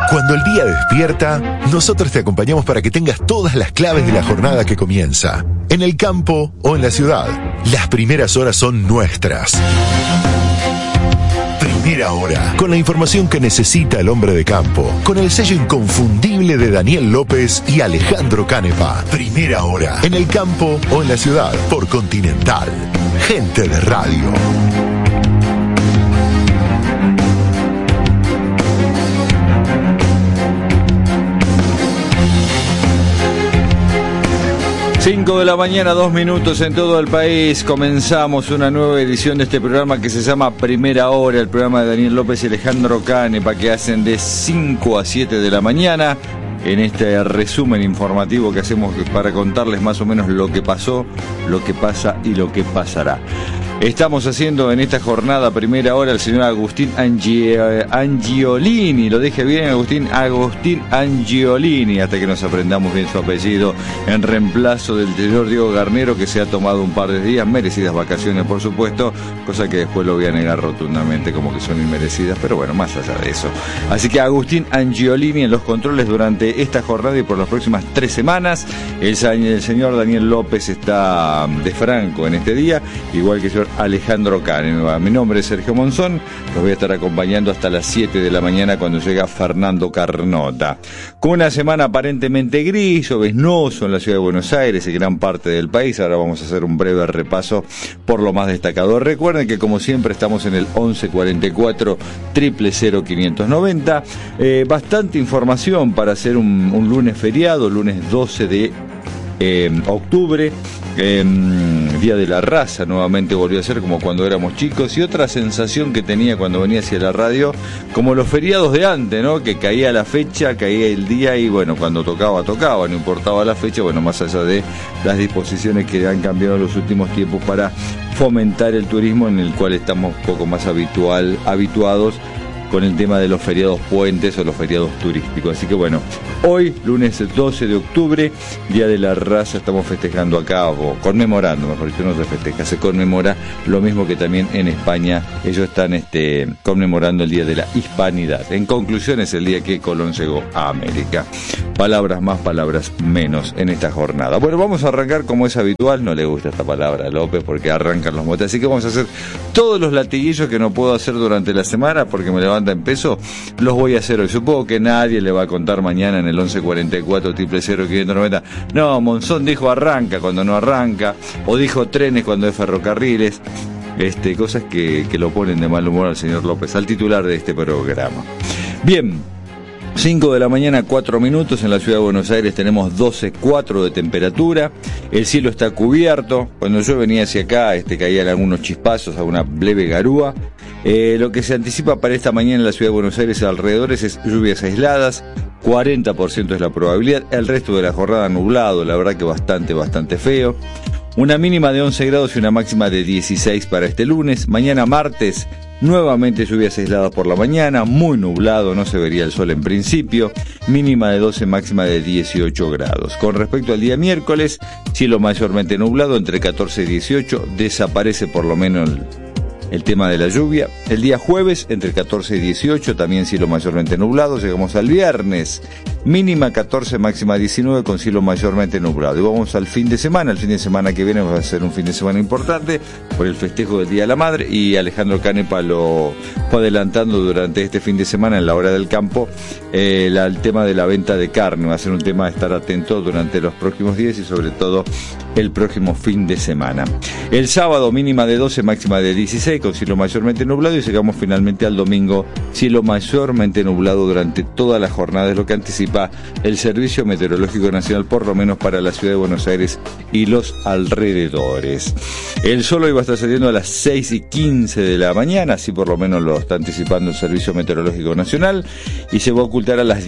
Cuando el día despierta, nosotros te acompañamos para que tengas todas las claves de la jornada que comienza. En el campo o en la ciudad, las primeras horas son nuestras. Primera Hora, con la información que necesita el hombre de campo, con el sello inconfundible de Daniel López y Alejandro Canepa. Primera Hora, en el campo o en la ciudad, por Continental. Gente de radio. Cinco de la mañana, 2 minutos en todo el país. Comenzamos una nueva edición de este programa que se llama Primera Hora, el programa de Daniel López y Alejandro Canepa, que hacen de 5 a 7 de la mañana en este resumen informativo que hacemos para contarles más o menos lo que pasó, lo que pasa y lo que pasará. Estamos haciendo en esta jornada Primera Hora el señor Agustín Angiolini, lo dije bien, Agustín Angiolini, hasta que nos aprendamos bien su apellido, en reemplazo del señor Diego Garnero, que se ha tomado un par de días, merecidas vacaciones por supuesto, cosa que después lo voy a negar rotundamente como que son inmerecidas, pero bueno, más allá de eso. Así que Agustín Angiolini en los controles durante esta jornada y por las próximas 3 semanas. El señor Daniel López está de franco en este día, igual que el señor Alejandro Canepa. Mi nombre es Sergio Monzón, los voy a estar acompañando hasta las 7 de la mañana cuando llega Fernando Carnota. Con una semana aparentemente gris, lloviznoso en la ciudad de Buenos Aires y gran parte del país. Ahora vamos a hacer un breve repaso por lo más destacado. Recuerden que como siempre estamos en el 1144 000 590. Bastante información para hacer un lunes feriado, lunes 12 de octubre. Día de la Raza nuevamente volvió a ser como cuando éramos chicos, y otra sensación que tenía cuando venía hacia la radio, como los feriados de antes, ¿no? Que caía la fecha, caía el día y bueno, cuando tocaba, no importaba la fecha, bueno, más allá de las disposiciones que han cambiado en los últimos tiempos para fomentar el turismo, en el cual estamos un poco más habituados con el tema de los feriados puentes o los feriados turísticos. Así que bueno, hoy, lunes 12 de octubre, Día de la Raza, estamos festejando acá, o conmemorando, mejor dicho, no se festeja, se conmemora, lo mismo que también en España, ellos están conmemorando el Día de la Hispanidad. En conclusión, es el día que Colón llegó a América. Palabras más, palabras menos en esta jornada. Bueno, vamos a arrancar como es habitual, no le gusta esta palabra a López porque arrancan los motes, así que vamos a hacer todos los latiguillos que no puedo hacer durante la semana porque me levanta en peso, los voy a hacer hoy. Supongo que nadie le va a contar mañana en el 1144 000 590. No, Monzón dijo arranca cuando no arranca, o dijo trenes cuando es ferrocarriles. Cosas que lo ponen de mal humor al señor López, al titular de este programa. Bien, 5 de la mañana, 4 minutos, en la ciudad de Buenos Aires tenemos 12,4 de temperatura, el cielo está cubierto, cuando yo venía hacia acá caían algunos chispazos, alguna leve garúa. Lo que se anticipa para esta mañana en la ciudad de Buenos Aires alrededores es lluvias aisladas, 40% es la probabilidad, el resto de la jornada nublado, la verdad que bastante feo. Una mínima de 11 grados y una máxima de 16 para este lunes. Mañana martes, nuevamente lluvias aisladas por la mañana, muy nublado, no se vería el sol en principio, mínima de 12, máxima de 18 grados. Con respecto al día miércoles, cielo mayormente nublado, entre 14 y 18, desaparece por lo menos el tema de la lluvia. El día jueves, entre 14 y 18, también cielo mayormente nublado. Llegamos al viernes, mínima 14, máxima 19, con cielo mayormente nublado. Y vamos al fin de semana. El fin de semana que viene va a ser un fin de semana importante por el festejo del Día de la Madre, y Alejandro Canepa lo fue adelantando durante este fin de semana en la hora del campo, el tema de la venta de carne. Va a ser un tema a estar atento durante los próximos días y sobre todo el próximo fin de semana. El sábado, mínima de 12, máxima de 16, con cielo mayormente nublado, y llegamos finalmente al domingo, cielo mayormente nublado durante toda la jornada, es lo que anticipa el Servicio Meteorológico Nacional, por lo menos para la ciudad de Buenos Aires y los alrededores. El sol hoy va a estar saliendo a las 6:15 de la mañana, así por lo menos lo está anticipando el Servicio Meteorológico Nacional, y se va a ocultar a las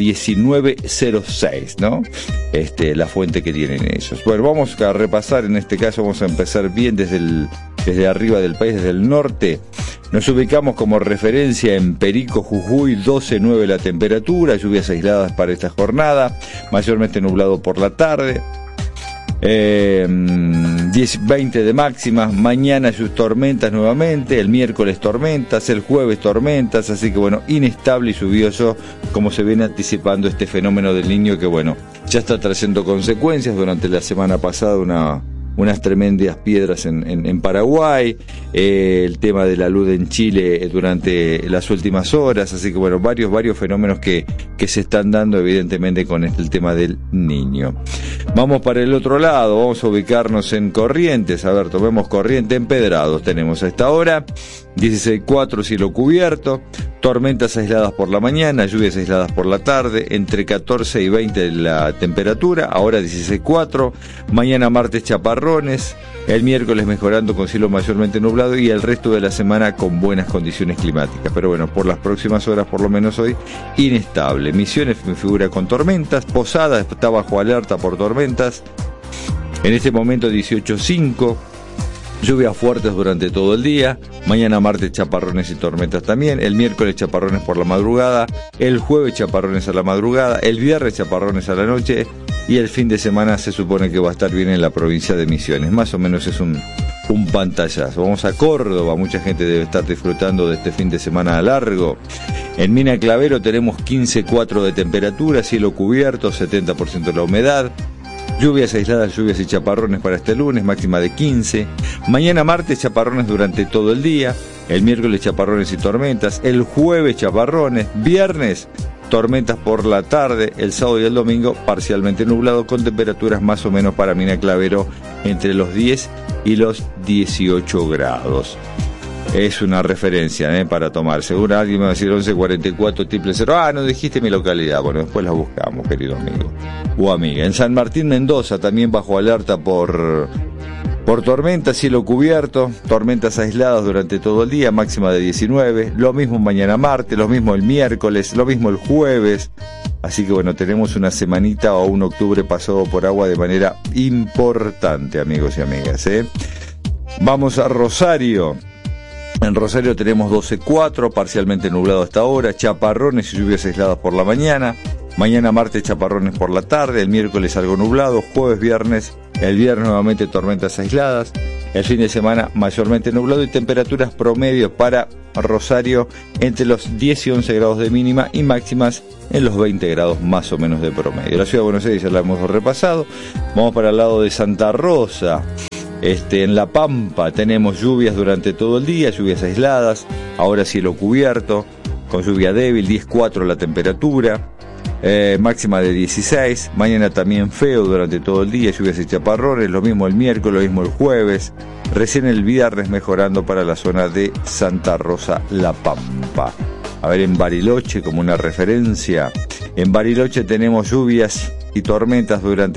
19:06, ¿no? La fuente que tienen ellos. Bueno, vamos a repasar, en este caso vamos a empezar bien desde arriba del país, desde el norte. Nos ubicamos como referencia en Perico, Jujuy, 12,9 la temperatura, lluvias aisladas para esta jornada, mayormente nublado por la tarde. 20 de máxima, mañana sus tormentas nuevamente, el miércoles tormentas, el jueves tormentas, así que bueno, inestable y lluvioso como se viene anticipando este fenómeno del Niño que bueno, ya está trayendo consecuencias. Durante la semana pasada unas tremendas piedras en Paraguay, el tema de la luz en Chile durante las últimas horas, así que bueno, varios fenómenos que se están dando evidentemente con el tema del Niño. Vamos para el otro lado, vamos a ubicarnos en Corrientes. A ver, tomemos Corrientes. Empedrados tenemos a esta hora 16.4, cielo cubierto, tormentas aisladas por la mañana, lluvias aisladas por la tarde, entre 14 y 20 la temperatura, ahora 16.4, mañana martes chaparrones, el miércoles mejorando con cielo mayormente nublado y el resto de la semana con buenas condiciones climáticas. Pero bueno, por las próximas horas, por lo menos hoy, inestable. Misiones me figura con tormentas, Posada está bajo alerta por tormentas, en este momento 18.5, lluvias fuertes durante todo el día, mañana martes chaparrones y tormentas también, el miércoles chaparrones por la madrugada, el jueves chaparrones a la madrugada, el viernes chaparrones a la noche y el fin de semana se supone que va a estar bien en la provincia de Misiones. Más o menos es un pantallazo. Vamos a Córdoba, mucha gente debe estar disfrutando de este fin de semana largo. En Mina Clavero tenemos 15.4 de temperatura, cielo cubierto, 70% de la humedad. Lluvias aisladas, lluvias y chaparrones para este lunes, máxima de 15. Mañana martes chaparrones durante todo el día. El miércoles chaparrones y tormentas. El jueves chaparrones. Viernes tormentas por la tarde. El sábado y el domingo parcialmente nublado con temperaturas más o menos para Mina Clavero entre los 10 y los 18 grados. Es una referencia para tomar. Seguro alguien me va a decir 1144 triple 0. No dijiste mi localidad. Bueno, después la buscamos, querido amigo o amiga. En San Martín, Mendoza, también bajo alerta por tormentas, cielo cubierto, tormentas aisladas durante todo el día, máxima de 19. Lo mismo mañana martes, lo mismo el miércoles, lo mismo el jueves. Así que bueno, tenemos una semanita o un octubre pasado por agua de manera importante, amigos y amigas. Vamos a Rosario. En Rosario tenemos 12.4, parcialmente nublado hasta ahora, chaparrones y lluvias aisladas por la mañana. Mañana martes chaparrones por la tarde, el miércoles algo nublado, jueves, viernes, el viernes nuevamente tormentas aisladas. El fin de semana mayormente nublado y temperaturas promedios para Rosario entre los 10 y 11 grados de mínima y máximas en los 20 grados más o menos de promedio. La ciudad de Buenos Aires ya la hemos repasado. Vamos para el lado de Santa Rosa. En La Pampa tenemos lluvias durante todo el día, lluvias aisladas, ahora cielo cubierto, con lluvia débil, 10.4 la temperatura, máxima de 16, mañana también feo durante todo el día, lluvias y chaparrones, lo mismo el miércoles, lo mismo el jueves, recién el viernes mejorando para la zona de Santa Rosa, La Pampa. A ver, en Bariloche, como una referencia, en Bariloche tenemos lluvias y tormentas durante